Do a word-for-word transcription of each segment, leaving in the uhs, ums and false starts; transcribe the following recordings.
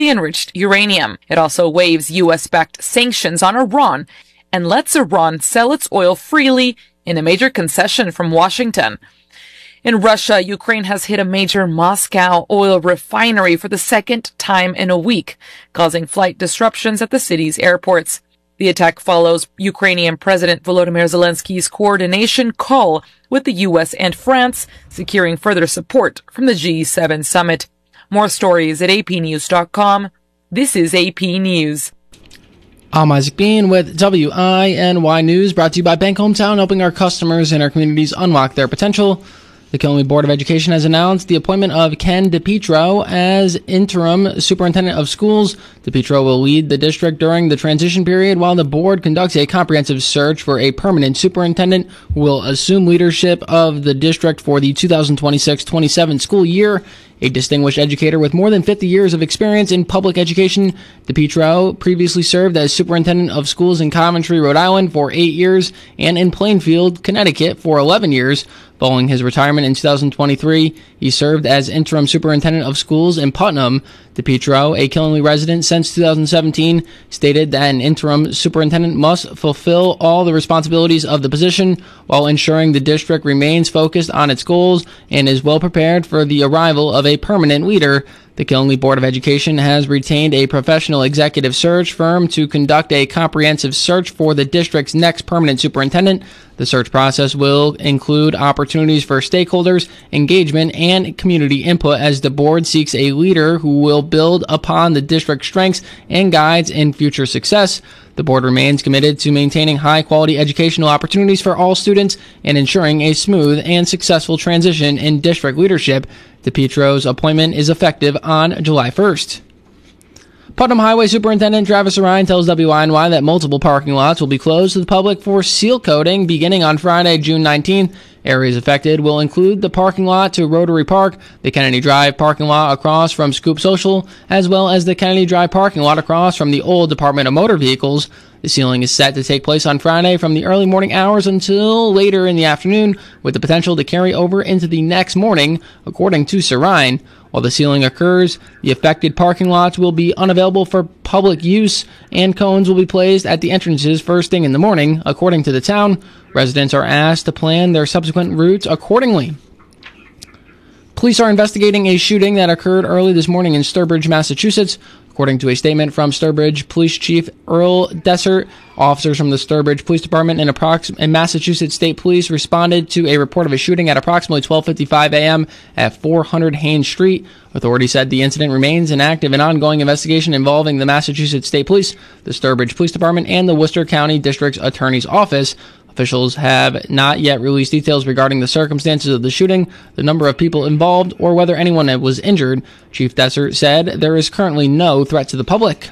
enriched uranium. It also waives U S-backed sanctions on Iran and lets Iran sell its oil freely in a major concession from Washington. In Russia, Ukraine has hit a major Moscow oil refinery for the second time in a week, causing flight disruptions at the city's airports. The attack follows Ukrainian President Volodymyr Zelensky's coordination call with the U S and France, securing further support from the G seven summit. More stories at A P news dot com. This is A P News. I'm Isaac Bean with W I N Y News, brought to you by Bank Hometown, helping our customers and our communities unlock their potential. The Killenly Board of Education has announced the appointment of Ken DePietro as interim superintendent of schools. DePietro will lead the district during the transition period while the board conducts a comprehensive search for a permanent superintendent who will assume leadership of the district for the two thousand twenty-six twenty-seven school year. A distinguished educator with more than fifty years of experience in public education, DePietro previously served as superintendent of schools in Coventry, Rhode Island for eight years and in Plainfield, Connecticut for eleven years. Following his retirement in two thousand twenty-three, he served as interim superintendent of schools in Putnam. DePietro, a Killenly resident since two thousand seventeen, stated that an interim superintendent must fulfill all the responsibilities of the position while ensuring the district remains focused on its goals and is well prepared for the arrival of a permanent leader. The Killenly Board of Education has retained a professional executive search firm to conduct a comprehensive search for the district's next permanent superintendent. The search process will include opportunities for stakeholders, engagement, and community input as the board seeks a leader who will build upon the district's strengths and guides in future success. The board remains committed to maintaining high-quality educational opportunities for all students and ensuring a smooth and successful transition in district leadership. DePietro's appointment is effective on July first. Putnam Highway Superintendent Travis Orion tells W I N Y that multiple parking lots will be closed to the public for seal coating beginning on Friday, June nineteenth. Areas affected will include the parking lot to Rotary Park, the Kennedy Drive parking lot across from Scoop Social, as well as the Kennedy Drive parking lot across from the old Department of Motor Vehicles. The sealing is set to take place on Friday from the early morning hours until later in the afternoon, with the potential to carry over into the next morning, according to Orion. While the sealing occurs, the affected parking lots will be unavailable for public use, and cones will be placed at the entrances first thing in the morning, according to the town. Residents are asked to plan their subsequent routes accordingly. Police are investigating a shooting that occurred early this morning in Sturbridge, Massachusetts. According to a statement from Sturbridge Police Chief Earl Dessert, officers from the Sturbridge Police Department and, approx- and Massachusetts State Police responded to a report of a shooting at approximately twelve fifty-five a.m. at four hundred Haynes Street. Authorities said the incident remains an active and ongoing investigation involving the Massachusetts State Police, the Sturbridge Police Department, and the Worcester County District Attorney's Office. Officials have not yet released details regarding the circumstances of the shooting, the number of people involved, or whether anyone was injured. Chief Dessert said there is currently no threat to the public.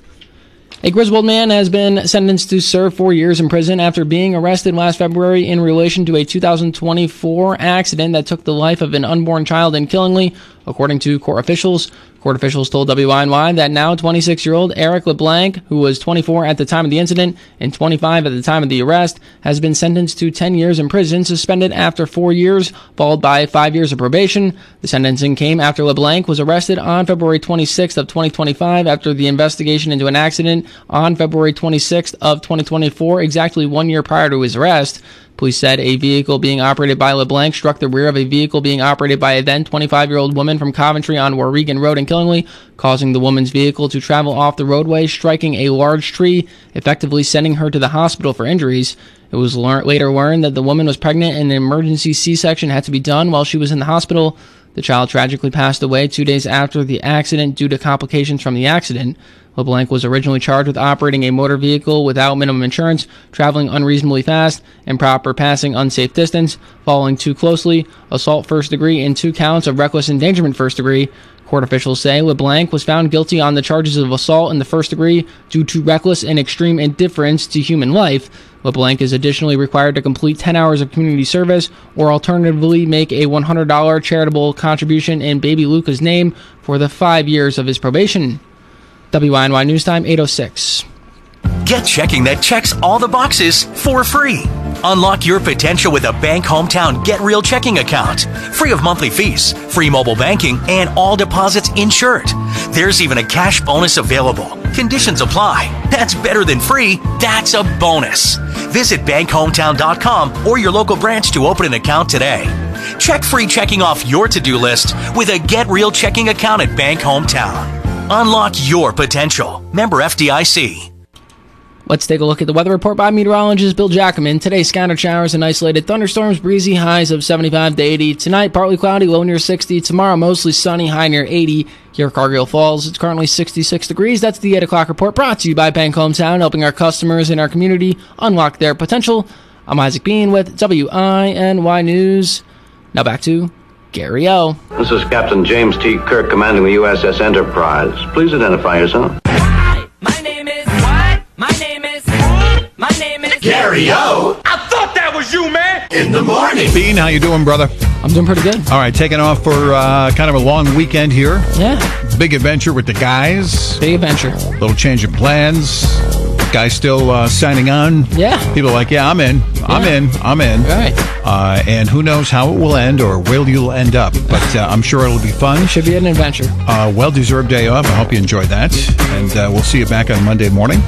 A Griswold man has been sentenced to serve four years in prison after being arrested last February in relation to a two thousand twenty-four accident that took the life of an unborn child in Killenly, according to court officials. Court officials told W I N Y that now twenty-six-year-old Eric LeBlanc, who was twenty-four at the time of the incident and twenty-five at the time of the arrest, has been sentenced to ten years in prison, suspended after four years, followed by five years of probation. The sentencing came after LeBlanc was arrested on February twenty-sixth of twenty twenty-five after the investigation into an accident on February twenty-sixth of twenty twenty-four, exactly one year prior to his arrest. Police said a vehicle being operated by LeBlanc struck the rear of a vehicle being operated by a then twenty-five-year-old woman from Coventry on Warregan Road in Killenly, causing the woman's vehicle to travel off the roadway, striking a large tree, effectively sending her to the hospital for injuries. It was lear- later learned that the woman was pregnant and an emergency C-section had to be done while she was in the hospital. The child tragically passed away two days after the accident due to complications from the accident. LeBlanc was originally charged with operating a motor vehicle without minimum insurance, traveling unreasonably fast, improper passing unsafe distance, following too closely, assault first degree, and two counts of reckless endangerment first degree. Court officials say LeBlanc was found guilty on the charges of assault in the first degree due to reckless and extreme indifference to human life. LeBlanc is additionally required to complete ten hours of community service or alternatively make a one hundred dollars charitable contribution in baby Luca's name for the five years of his probation. W I N Y News Time, eight oh six. Get checking that checks all the boxes for free. Unlock your potential with a Bank Hometown Get Real checking account. Free of monthly fees, free mobile banking, and all deposits insured. There's even a cash bonus available. Conditions apply. That's better than free. That's a bonus. Visit bank hometown dot com or your local branch to open an account today. Check free checking off your to-do list with a Get Real checking account at Bank Hometown. Unlock your potential. Member F D I C. Let's take a look at the weather report by meteorologist Bill Jackaman. Today, scattered showers and isolated thunderstorms, breezy, highs of seventy-five to eighty. Tonight, partly cloudy, low near sixty. Tomorrow, mostly sunny, high near eighty. Here at Cargill Falls, it's currently sixty-six degrees. That's the eight o'clock report, brought to you by Bank Hometown, helping our customers in our community unlock their potential. I'm Isaac Bean with W I N Y News. Now back to Gary O. This is Captain James T. Kirk, commanding the U S S Enterprise. Please identify yourself. Hi, my name is... What? My name is... My name is... Gary O. I thought that was you, man! In the morning. Bean, how you doing, brother? I'm doing pretty good. All right, taking off for uh, kind of a long weekend here. Yeah. Big adventure with the guys. Big adventure. Little change of plans. Guys still uh, signing on. Yeah. People are like, yeah, I'm in. I'm Yeah. in. I'm in. Right. Uh, and who knows how it will end or where you'll end up. But uh, I'm sure it'll be fun. Should be an adventure. Uh, well-deserved day off. I hope you enjoyed that. And uh, we'll see you back on Monday morning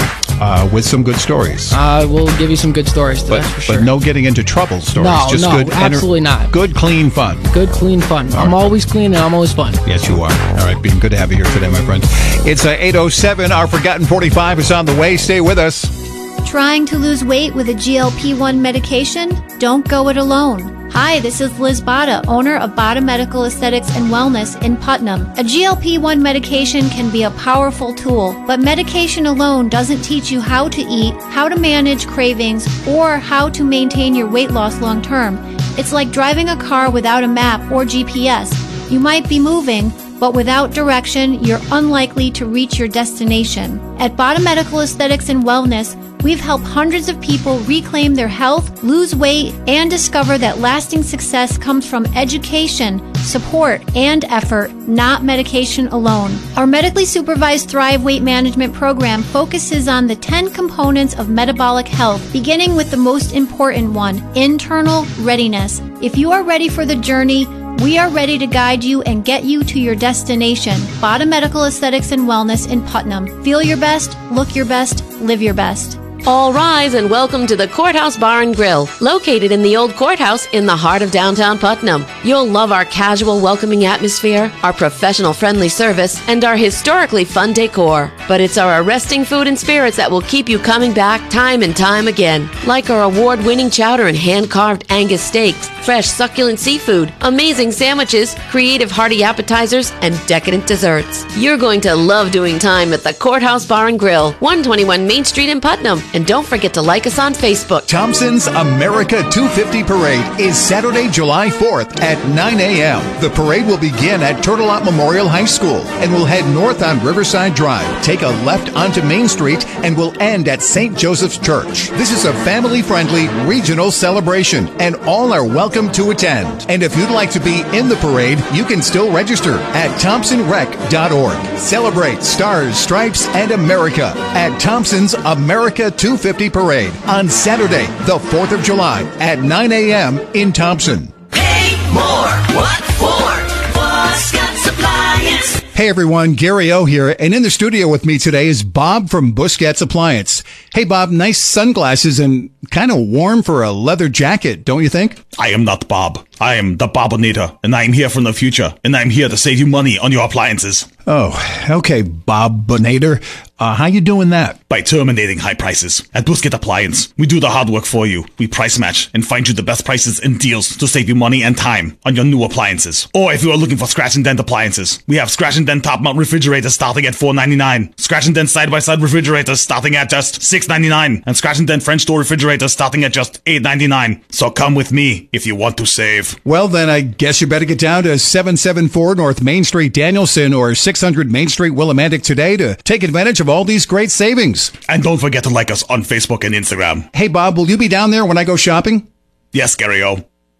uh, with some good stories. I will give you some good stories, But, that's for sure. but no getting into trouble stories. No, Just no, good, absolutely not. Good, clean fun. Good, clean fun. All I'm right. always clean and I'm always fun. Yes, you are. All right, Bean, good to have you here today, my friend. It's uh, eight oh seven. Our Forgotten forty-five is on the way. Stay with us. Trying to lose weight with a G L P one medication? Don't go it alone. Hi, this is Liz Bada, owner of Bada Medical Aesthetics and Wellness in Putnam. A G L P one medication can be a powerful tool, but medication alone doesn't teach you how to eat, how to manage cravings, or how to maintain your weight loss long term. It's like driving a car without a map or G P S. You might be moving, but without direction, you're unlikely to reach your destination. At Bada Medical Aesthetics and Wellness, we've helped hundreds of people reclaim their health, lose weight, and discover that lasting success comes from education, support, and effort, not medication alone. Our medically supervised Thrive Weight Management program focuses on the ten components of metabolic health, beginning with the most important one, internal readiness. If you are ready for the journey, we are ready to guide you and get you to your destination. Bada Medical Aesthetics and Wellness in Putnam. Feel your best, look your best, live your best. All rise and welcome to the Courthouse Bar and Grill, located in the old courthouse in the heart of downtown Putnam. You'll love our casual, welcoming atmosphere, our professional, friendly service, and our historically fun decor. But it's our arresting food and spirits that will keep you coming back time and time again, like our award-winning chowder and hand-carved Angus steaks, fresh, succulent seafood, amazing sandwiches, creative, hearty appetizers, and decadent desserts. You're going to love doing time at the Courthouse Bar and Grill, one twenty-one Main Street in Putnam. And don't forget to like us on Facebook. Thompson's America two fifty Parade is Saturday, July fourth at nine a.m. The parade will begin at Turtelot Memorial High School and will head north on Riverside Drive, take a left onto Main Street, and will end at Saint Joseph's Church. This is a family-friendly regional celebration, and all are welcome to attend. And if you'd like to be in the parade, you can still register at thompson rec dot org. Celebrate Stars, Stripes, and America at Thompson's America two fifty Parade on Saturday, the fourth of July at nine a.m. in Thompson. Pay more. What for? For Scott's Appliance. Hey everyone, Gary O here, and in the studio with me today is Bob from Busquets Appliance. Hey Bob, nice sunglasses and kind of warm for a leather jacket, don't you think? I am not Bob. I am the Bobonator, and I am here from the future, and I am here to save you money on your appliances. Oh, okay, Bob Bonator. Uh, how you doing that? By terminating high prices. At Busquets Appliance, we do the hard work for you. We price match and find you the best prices and deals to save you money and time on your new appliances. Or if you are looking for scratch and dent appliances, we have scratch and dent top mount refrigerators starting at four ninety-nine, scratch and dent side by side refrigerators starting at just six ninety-nine, and scratch and dent French door refrigerators starting at just eight ninety-nine. So come with me if you want to save. Well, then I guess you better get down to seven seventy-four North Main Street, Danielson, or six hundred Main Street, Willimantic today to take advantage of all these great savings. And don't forget to like us on Facebook and Instagram. Hey, Bob, will you be down there when I go shopping? Yes, Gary O.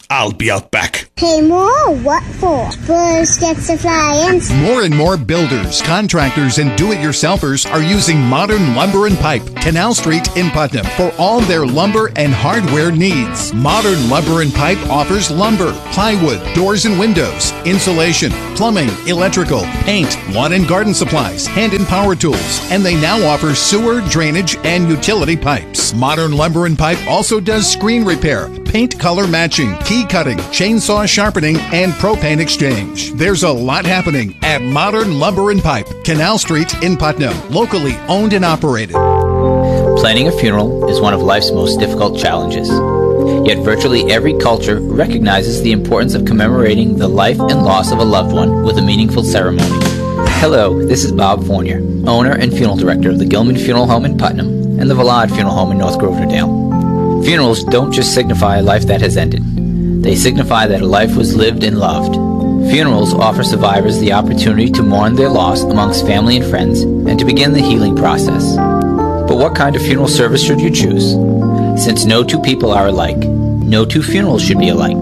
I'll be out back. Pay more? What for? Busquets Appliance. More and more builders, contractors, and do-it-yourselfers are using Modern Lumber and Pipe, Canal Street in Putnam, for all their lumber and hardware needs. Modern Lumber and Pipe offers lumber, plywood, doors and windows, insulation, plumbing, electrical, paint, lawn and garden supplies, hand and power tools, and they now offer sewer, drainage, and utility pipes. Modern Lumber and Pipe also does screen repair, paint color matching, key cutting, chainsaw sharpening, and propane exchange. There's a lot happening at Modern Lumber and Pipe, Canal Street in Putnam, locally owned and operated. Planning a funeral is one of life's most difficult challenges. Yet virtually every culture recognizes the importance of commemorating the life and loss of a loved one with a meaningful ceremony. Hello, this is Bob Fournier, owner and funeral director of the Gilman Funeral Home in Putnam and the Valad Funeral Home in North Grosvenor-Dale. Funerals don't just signify a life that has ended. They signify that a life was lived and loved. Funerals offer survivors the opportunity to mourn their loss amongst family and friends and to begin the healing process. But what kind of funeral service should you choose? Since no two people are alike, no two funerals should be alike.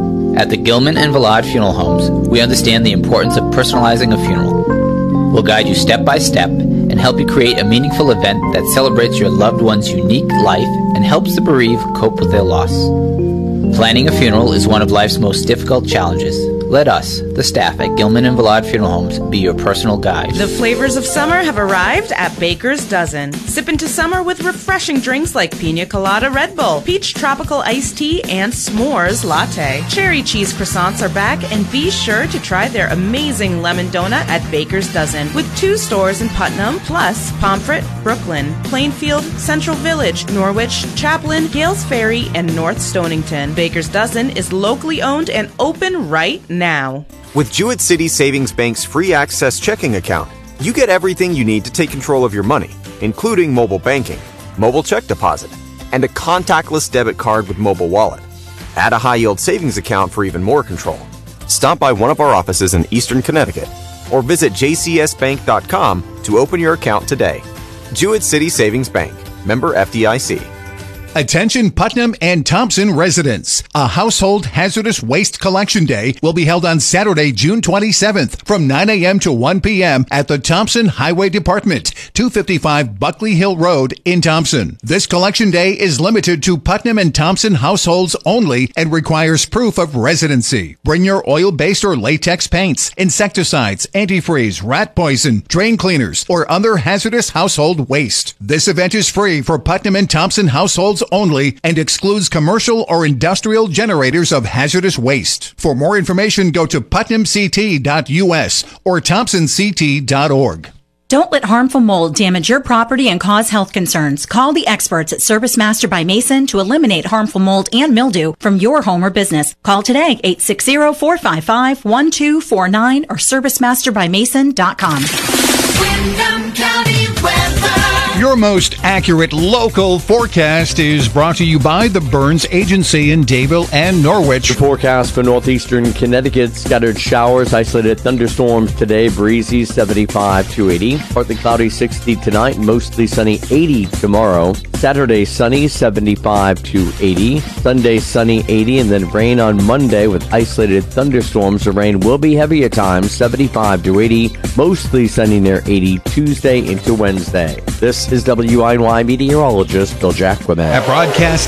At the Gilman and Valad Funeral Homes, we understand the importance of personalizing a funeral. We'll guide you step by step and help you create a meaningful event that celebrates your loved one's unique life and helps the bereaved cope with their loss. Planning a funeral is one of life's most difficult challenges. Let us, the staff at Gilman and Valad Funeral Homes, be your personal guide. The flavors of summer have arrived at Baker's Dozen. Sip into summer with refreshing drinks like Pina Colada Red Bull, Peach Tropical Iced Tea, and S'mores Latte. Cherry cheese croissants are back, and be sure to try their amazing lemon donut at Baker's Dozen, with two stores in Putnam, plus Pomfret, Brooklyn, Plainfield, Central Village, Norwich, Chaplin, Gales Ferry, and North Stonington. Baker's Dozen is locally owned and open right now. now. With Jewett City Savings Bank's free access checking account, you get everything you need to take control of your money, including mobile banking, mobile check deposit, and a contactless debit card with mobile wallet. Add a high-yield savings account for even more control. Stop by one of our offices in Eastern Connecticut or visit j c s bank dot com to open your account today. Jewett City Savings Bank, member F D I C. Attention Putnam and Thompson residents. A household hazardous waste collection day will be held on Saturday, June twenty-seventh from nine a.m. to one p.m. at the Thompson Highway Department, two fifty-five Buckley Hill Road in Thompson. This collection day is limited to Putnam and Thompson households only and requires proof of residency. Bring your oil-based or latex paints, insecticides, antifreeze, rat poison, drain cleaners, or other hazardous household waste. This event is free for Putnam and Thompson households only and excludes commercial or industrial generators of hazardous waste. For more information, go to putnam c t dot u s or thompson c t dot org. Don't let harmful mold damage your property and cause health concerns. Call the experts at Service Master by Mason to eliminate harmful mold and mildew from your home or business. Call today, eight six zero, four five five, one two four nine or service master by mason dot com. Windham County weather. Your most accurate local forecast is brought to you by the Burns Agency in Dayville and Norwich. The forecast for northeastern Connecticut: scattered showers, isolated thunderstorms today, breezy seventy-five to eighty. Partly cloudy sixty tonight, mostly sunny eighty tomorrow. Saturday sunny seventy-five to eighty. Sunday sunny eighty, and then rain on Monday with isolated thunderstorms. The rain will be heavy at times, seventy-five to eighty. Mostly sunny near eighty Tuesday into Wednesday. This is W I N Y meteorologist Bill Jacquemin. At broadcast